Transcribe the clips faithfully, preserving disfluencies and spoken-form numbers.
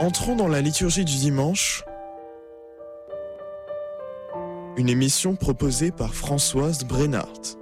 Entrons dans la liturgie du dimanche, une émission proposée par Françoise Brenhardt.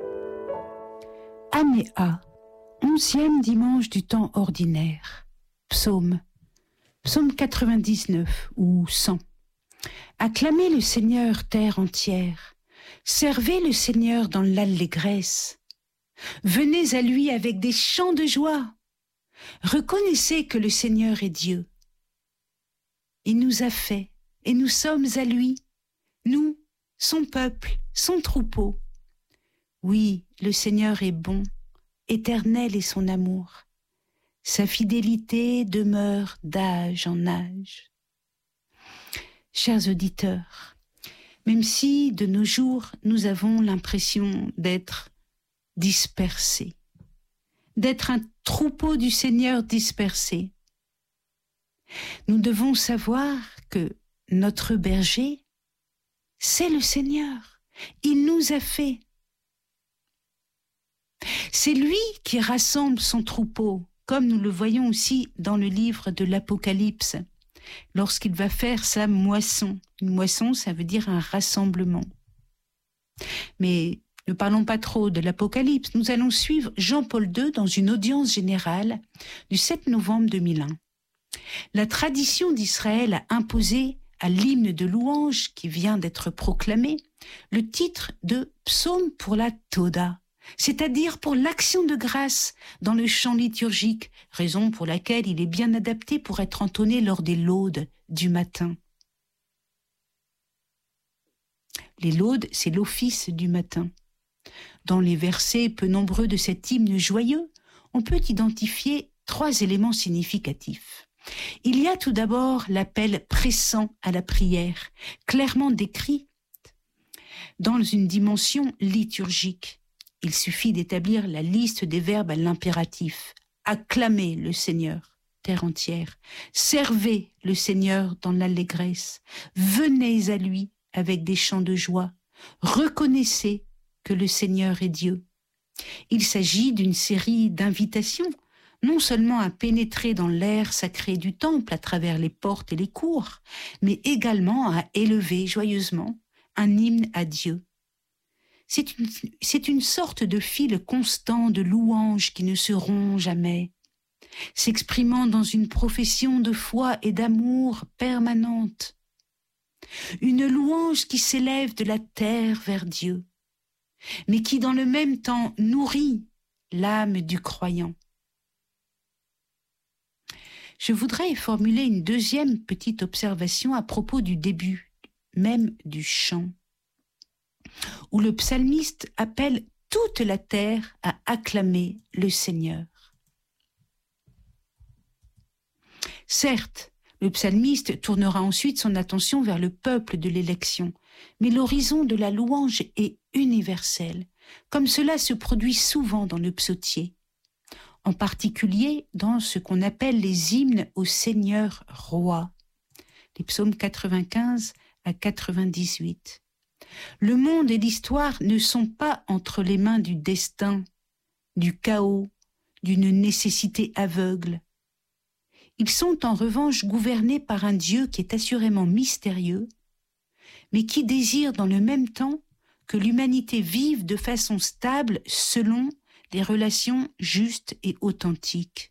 Améa, onzième dimanche du temps ordinaire. Psaume, psaume quatre-vingt-dix-neuf ou cent. Acclamez le Seigneur, terre entière. Servez le Seigneur dans l'allégresse. Venez à lui avec des chants de joie. Reconnaissez que le Seigneur est Dieu. Il nous a fait et nous sommes à lui, nous, son peuple, son troupeau. Oui, le Seigneur est bon, éternel est son amour. Sa fidélité demeure d'âge en âge. Chers auditeurs, même si de nos jours nous avons l'impression d'être dispersés, d'être un troupeau du Seigneur dispersé, nous devons savoir que notre berger, c'est le Seigneur. Il nous a fait. C'est lui qui rassemble son troupeau, comme nous le voyons aussi dans le livre de l'Apocalypse, lorsqu'il va faire sa moisson. Une moisson, ça veut dire un rassemblement. Mais ne parlons pas trop de l'Apocalypse. Nous allons suivre Jean-Paul deux dans une audience générale du sept novembre deux mille un. La tradition d'Israël a imposé à l'hymne de louange qui vient d'être proclamé le titre de psaume pour la Toda, c'est-à-dire pour l'action de grâce dans le chant liturgique, raison pour laquelle il est bien adapté pour être entonné lors des laudes du matin. Les laudes, c'est l'office du matin. Dans les versets peu nombreux de cet hymne joyeux, on peut identifier trois éléments significatifs. Il y a tout d'abord l'appel pressant à la prière, clairement décrit dans une dimension liturgique. Il suffit d'établir la liste des verbes à l'impératif. Acclamez le Seigneur, terre entière. Servez le Seigneur dans l'allégresse. Venez à lui avec des chants de joie. Reconnaissez que le Seigneur est Dieu. Il s'agit d'une série d'invitations, non seulement à pénétrer dans l'air sacré du temple à travers les portes et les cours, mais également à élever joyeusement un hymne à Dieu. C'est une, c'est une sorte de fil constant de louange qui ne se rompt jamais, s'exprimant dans une profession de foi et d'amour permanente. Une louange qui s'élève de la terre vers Dieu, mais qui dans le même temps nourrit l'âme du croyant. Je voudrais formuler une deuxième petite observation à propos du début, même du chant, où le psalmiste appelle toute la terre à acclamer le Seigneur. Certes, le psalmiste tournera ensuite son attention vers le peuple de l'élection, mais l'horizon de la louange est universel, comme cela se produit souvent dans le psautier, en particulier dans ce qu'on appelle les hymnes au Seigneur roi, les psaumes quatre-vingt-quinze à quatre-vingt-dix-huit. Le monde et l'histoire ne sont pas entre les mains du destin, du chaos, d'une nécessité aveugle. Ils sont en revanche gouvernés par un Dieu qui est assurément mystérieux, mais qui désire dans le même temps que l'humanité vive de façon stable selon les relations justes et authentiques.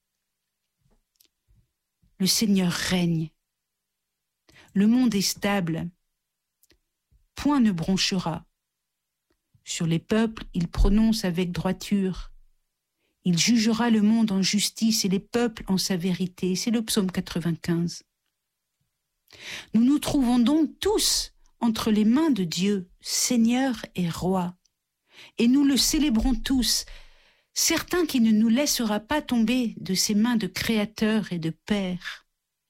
Le Seigneur règne. Le monde est stable. Point ne bronchera. Sur les peuples, il prononce avec droiture. Il jugera le monde en justice et les peuples en sa vérité. C'est le psaume quatre-vingt-quinze. Nous nous trouvons donc tous entre les mains de Dieu, Seigneur et Roi. Et nous le célébrons tous, certains qui ne nous laissera pas tomber de ses mains de Créateur et de Père.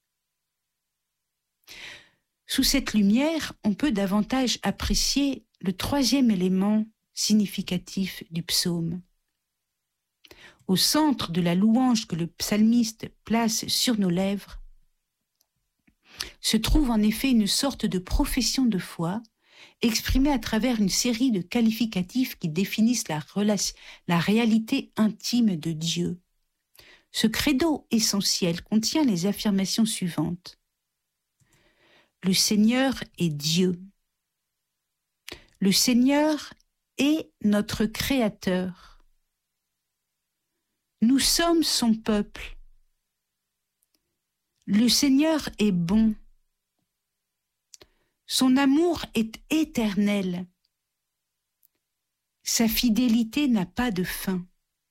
Sous cette lumière, on peut davantage apprécier le troisième élément significatif du psaume. Au centre de la louange que le psalmiste place sur nos lèvres, se trouve en effet une sorte de profession de foi exprimée à travers une série de qualificatifs qui définissent la, relation, la réalité intime de Dieu. Ce credo essentiel contient les affirmations suivantes. Le Seigneur est Dieu. Le Seigneur est notre Créateur. Nous sommes son peuple. Le Seigneur est bon. Son amour est éternel. Sa fidélité n'a pas de fin.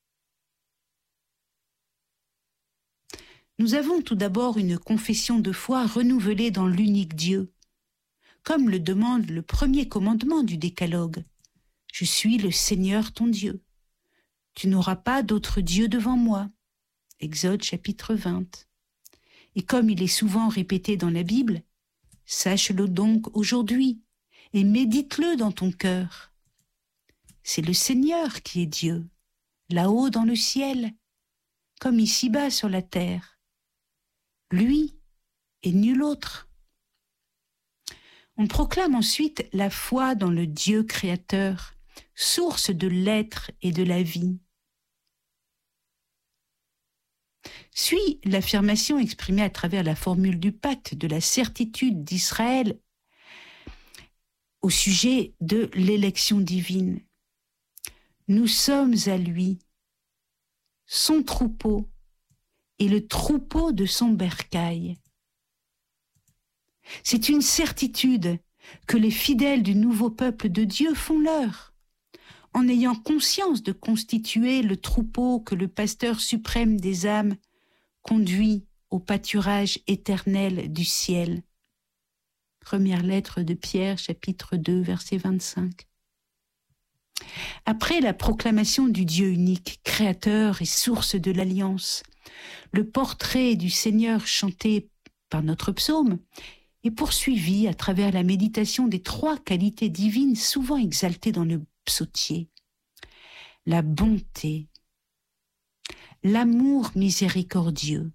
Nous avons tout d'abord une confession de foi renouvelée dans l'unique Dieu, comme le demande le premier commandement du Décalogue. « Je suis le Seigneur ton Dieu. Tu n'auras pas d'autre Dieu devant moi. » Exode chapitre vingt. Et comme il est souvent répété dans la Bible, sache-le donc aujourd'hui et médite-le dans ton cœur. C'est le Seigneur qui est Dieu, là-haut dans le ciel, comme ici-bas sur la terre. Lui et nul autre. On proclame ensuite la foi dans le Dieu créateur, source de l'être et de la vie. Suit l'affirmation exprimée à travers la formule du pacte de la certitude d'Israël au sujet de l'élection divine. Nous sommes à lui, son troupeau, et le troupeau de son bercail. C'est une certitude que les fidèles du nouveau peuple de Dieu font leur, en ayant conscience de constituer le troupeau que le pasteur suprême des âmes conduit au pâturage éternel du ciel. Première lettre de Pierre, chapitre deux, verset vingt-cinq. Après la proclamation du Dieu unique, créateur et source de l'alliance, le portrait du Seigneur chanté par notre psaume est poursuivi à travers la méditation des trois qualités divines souvent exaltées dans le psautier. La bonté, l'amour miséricordieux,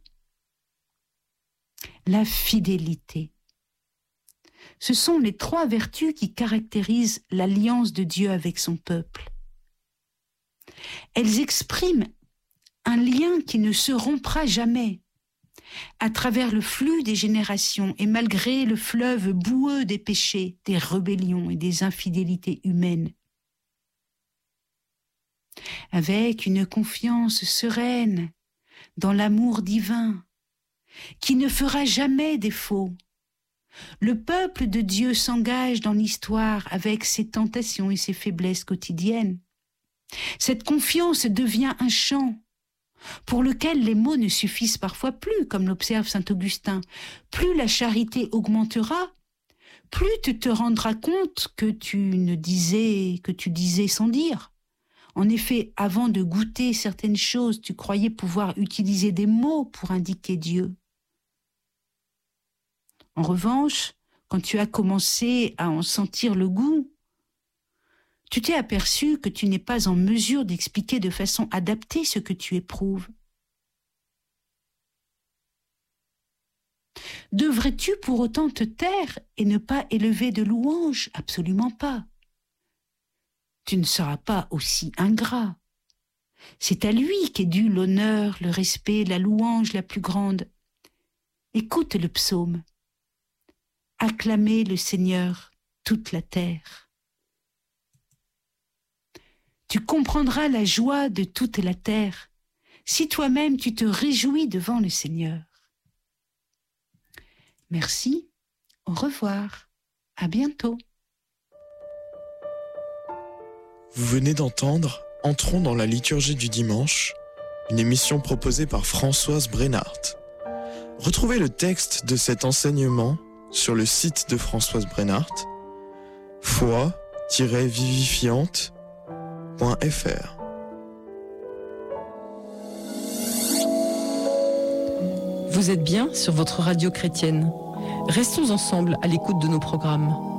la fidélité. Ce sont les trois vertus qui caractérisent l'alliance de Dieu avec son peuple. Elles expriment un lien qui ne se rompra jamais, à travers le flux des générations et malgré le fleuve boueux des péchés, des rébellions et des infidélités humaines. Avec une confiance sereine dans l'amour divin, qui ne fera jamais défaut, le peuple de Dieu s'engage dans l'histoire avec ses tentations et ses faiblesses quotidiennes. Cette confiance devient un chant pour lequel les mots ne suffisent parfois plus, comme l'observe saint Augustin. Plus la charité augmentera, plus tu te rendras compte que tu ne disais, que tu disais sans dire. En effet, avant de goûter certaines choses, tu croyais pouvoir utiliser des mots pour indiquer Dieu. En revanche, quand tu as commencé à en sentir le goût, tu t'es aperçu que tu n'es pas en mesure d'expliquer de façon adaptée ce que tu éprouves. Devrais-tu pour autant te taire et ne pas élever de louanges? Absolument pas. Tu ne seras pas aussi ingrat. C'est à lui qu'est dû l'honneur, le respect, la louange la plus grande. Écoute le psaume. Acclamez le Seigneur, toute la terre. Tu comprendras la joie de toute la terre si toi-même tu te réjouis devant le Seigneur. Merci, au revoir, à bientôt. Vous venez d'entendre Entrons dans la liturgie du dimanche, une émission proposée par Françoise Brennart. Retrouvez le texte de cet enseignement sur le site de Françoise Brennart, foi tiret vivifiante point f r. Vous êtes bien sur votre radio chrétienne. Restons ensemble à l'écoute de nos programmes.